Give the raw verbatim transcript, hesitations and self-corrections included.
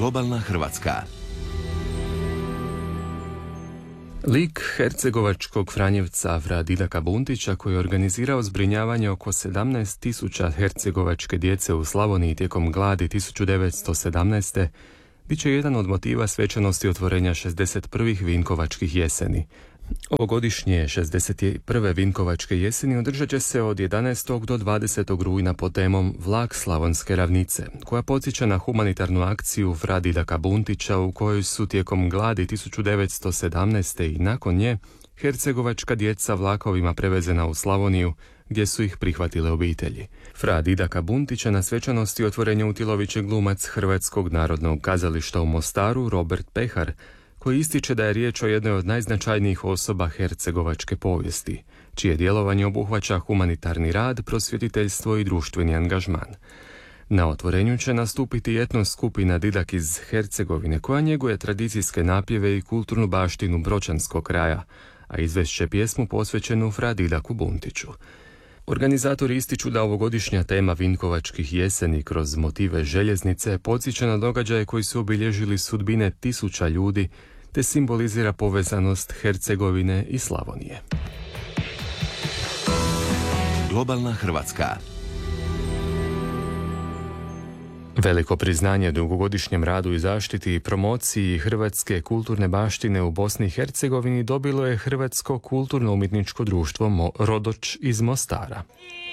Globalna Hrvatska. Lik hercegovačkog franjevca Fra Didaka Buntića, koji je organizirao zbrinjavanje oko sedamnaest tisuća hercegovačke djece u Slavoniji tijekom gladi tisuću devetsto sedamnaeste. bit će jedan od motiva svečanosti otvorenja šezdeset prvih Vinkovačkih jeseni. Ovogodišnje šezdeset prve Vinkovačke jeseni održat će se od jedanaestog do dvadesetog rujna pod temom Vlak Slavonske ravnice, koja podsjeća na humanitarnu akciju Fra Didaka Buntića u kojoj su tijekom gladi tisuću devetsto sedamnaeste. i nakon nje hercegovačka djeca vlakovima prevezena u Slavoniju, gdje su ih prihvatile obitelji. Fra Didaka Buntića na svečanosti otvorenja utilovit će glumac Hrvatskog narodnog kazališta u Mostaru Robert Pehar, koji ističe da je riječ o jednoj od najznačajnijih osoba hercegovačke povijesti, čije djelovanje obuhvaća humanitarni rad, prosvjetiteljstvo i društveni angažman. Na otvorenju će nastupiti etno skupina Didak iz Hercegovine, koja njeguje tradicijske napjeve i kulturnu baštinu bročanskog kraja, a izvešće pjesmu posvećenu Fra Didaku Buntiću. Organizatori ističu da ovogodišnja tema Vinkovačkih jeseni kroz motive željeznice podsjeća na događaje koji su obilježili sudbine tisuća ljudi, te simbolizira povezanost Hercegovine i Slavonije. Globalna Hrvatska. Veliko priznanje dugogodišnjem radu i zaštiti i promociji hrvatske kulturne baštine u Bosni i Hercegovini dobilo je Hrvatsko kulturno-umjetničko društvo Rodoč iz Mostara.